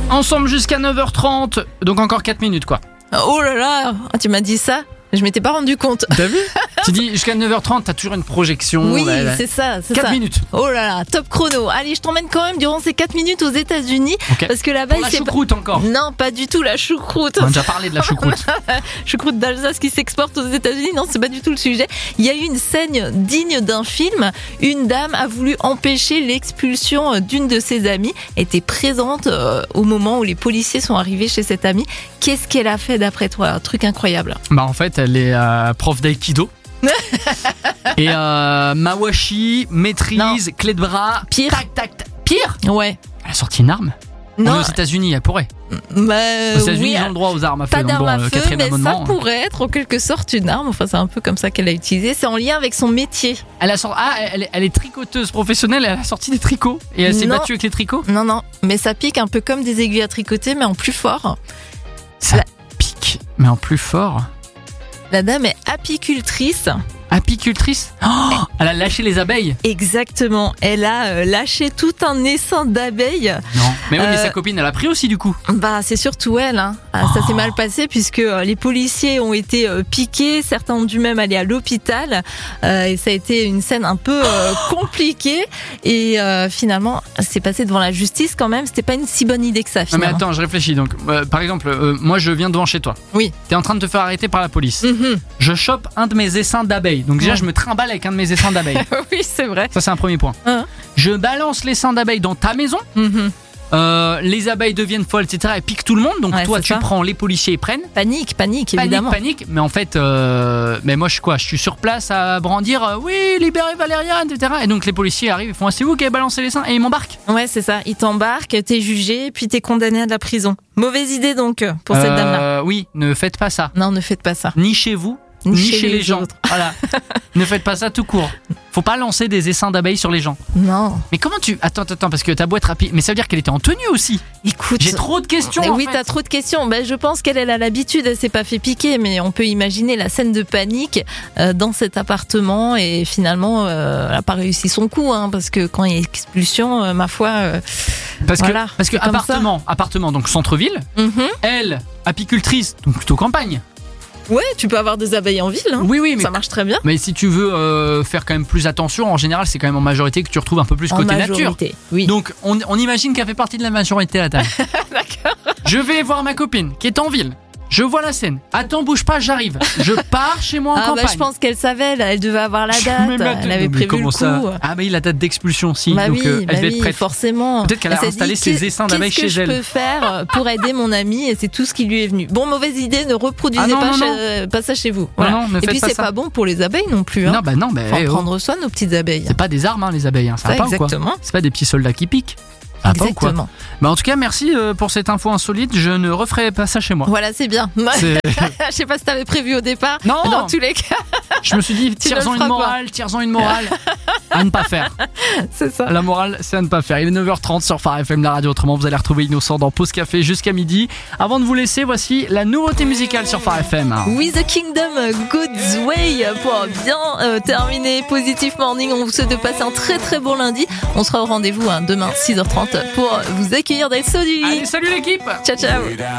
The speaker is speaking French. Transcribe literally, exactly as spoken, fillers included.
Ensemble jusqu'à neuf heures trente, donc encore quatre minutes quoi. Oh là là, tu m'as dit ça ? Je m'étais pas rendu compte. T'as vu ? Tu dis jusqu'à neuf heures trente, t'as toujours une projection. Oui, bah, bah. c'est ça, c'est quatre ça. minutes. Oh là là, top chrono. Allez, je t'emmène quand même durant ces quatre minutes aux États-Unis. Okay. Parce que là-bas, Pour la c'est choucroute pas... encore. Non, pas du tout la choucroute. On a déjà parlé de la choucroute. Choucroute d'Alsace qui s'exporte aux États-Unis. Non, c'est pas du tout le sujet. Il y a eu une scène digne d'un film. Une dame a voulu empêcher l'expulsion d'une de ses amies. Elle était présente euh, au moment où les policiers sont arrivés chez cette amie. Qu'est-ce qu'elle a fait d'après toi ? Un truc incroyable. Bah en fait, elle est euh, prof d'aïkido. Et euh, Mawashi, maîtrise, Non. clé de bras. Pire. Tac, tac, tac. Pire. Ouais. Elle a sorti une arme. Non. On est aux États-Unis, elle pourrait. Bah, Aux États-Unis, oui, ils ont le droit aux armes à feu. pas donc d'arme bon, à le feu, quatrième mais amendement. ça pourrait être en quelque sorte une arme. Enfin, c'est un peu comme ça qu'elle a utilisé. C'est en lien avec son métier. Elle a sorti. Ah, elle, est- elle est tricoteuse professionnelle. Elle a sorti des tricots et elle s'est Non. battue avec les tricots. Non, non, mais ça pique un peu comme des aiguilles à tricoter, mais en plus fort. Ça La- pique, mais en plus fort. La dame est apicultrice. Apicultrice. Oh, elle a lâché les abeilles. Exactement. Elle a euh, lâché tout un essaim d'abeilles. Non. Mais oui, mais Euh, sa copine, elle a pris aussi du coup. Bah, c'est surtout elle. Hein. Ah, Ça s'est mal passé puisque euh, les policiers ont été euh, piqués. Certains ont dû même aller à l'hôpital. Euh, et ça a été une scène un peu euh, compliquée. Et euh, finalement, c'est passé devant la justice quand même. C'était pas une si bonne idée que ça, Non mais finalement. attends, je réfléchis. Donc, euh, par exemple, euh, moi je viens devant chez toi. Oui. T'es en train de te faire arrêter par la police. Mhm. Je chope un de mes essaims d'abeilles. Donc déjà, Ouais. je me trimballe avec un de mes essaims d'abeilles. Oui, c'est vrai. Ça, c'est un premier point. Hein. Je balance l'essaim d'abeilles dans ta maison. Mhm. Euh, les abeilles deviennent folles, et cetera. Elles piquent tout le monde. Donc Ouais, toi, c'est tu ça. prends, les policiers ils prennent. Panique, panique, Panique, évidemment. panique. Mais en fait, euh, mais moi, je suis quoi ? Je suis sur place à brandir. euh, oui, libérez Valériane, et cetera. Et donc les policiers arrivent, ils font ah, c'est vous qui avez balancé l'essaim et ils m'embarquent. Ouais, c'est ça. Il t'embarque, t'es jugé, puis t'es condamné à de la prison. Mauvaise idée donc pour cette Euh, dame-là. Oui, ne faites pas ça. Non, ne faites pas ça. Ni chez vous, ni, chez, les, gens. autres. Voilà. Ne faites pas ça tout court. Faut pas lancer des essaims d'abeilles sur les gens. Non. Mais comment tu. Attends, attends, attends, parce que ta boîte rapide. Mais ça veut dire qu'elle était en tenue aussi. Écoute. J'ai trop de questions. Eh en oui, fait. t'as trop de questions. Ben, je pense qu'elle elle a l'habitude, elle s'est pas fait piquer, mais on peut imaginer la scène de panique euh, dans cet appartement et finalement, euh, elle a pas réussi son coup, hein, parce que quand il y a expulsion, euh, ma foi. euh, Parce que, voilà, parce que c'est comme appartement, appartement, donc centre-ville. mhm. Elle, apicultrice, donc plutôt campagne. Ouais, tu peux avoir des abeilles en ville, hein. Oui, oui, mais. Ça marche très bien. Mais si tu veux euh, faire quand même plus attention, en général, c'est quand même en majorité que tu retrouves un peu plus En côté nature. majorité, oui. Donc, on, on imagine qu'elle fait partie de la majorité à la table. D'accord. Je vais voir ma copine qui est en ville. Je vois la scène. Attends, bouge pas, j'arrive. Je pars chez moi en Ah campagne. bah je pense qu'elle savait, là, elle devait avoir la Je date, mets ma tête- elle avait Mais prévu comment le ça coup. Ah bah oui, la date d'expulsion, si. Bah donc oui, euh, elle bah devait oui, être prête. forcément. Peut-être qu'elle a Elle s'est installé dit, ses qu'est- essaims d'abeilles qu'est-ce que chez elle. je peux faire pour aider mon ami et c'est tout ce qui lui est venu. Bon, mauvaise idée, ne reproduisez Ah non, pas, non, chez- non. euh, pas ça chez vous. Non, Voilà. non, ne et faites puis pas c'est ça. pas bon pour les abeilles non plus. Hein. Non, bah non, bah. Faut en eh, oh. prendre soin nos petites abeilles. C'est pas des armes, hein, les abeilles. Hein. Ça, Ça, va pas ou quoi exactement. C'est pas des petits soldats qui piquent. Ça va pas ou quoi Exactement. Bah en tout cas, merci euh, pour cette info insolite. Je ne referai pas ça chez moi. Voilà, c'est bien. C'est- Je sais pas si t'avais prévu au départ. Non. mais Dans tous les cas, Je me suis dit, Tu ne le tire-en une feras pas. morale, tire-en une morale. À ne pas faire. c'est ça. La morale, c'est à ne pas faire. Il est neuf heures trente sur Phare F M, la radio. Autrement, vous allez retrouver Innocent dans Pause Café jusqu'à midi. Avant de vous laisser, voici la nouveauté musicale sur Phare F M. With the Kingdom God's Way pour bien euh, terminer Positive Morning. On vous souhaite de passer un très très bon lundi. On sera au rendez-vous hein, demain six heures trente pour vous accueillir dans le saut du lit. Allez, salut l'équipe. Ciao ciao.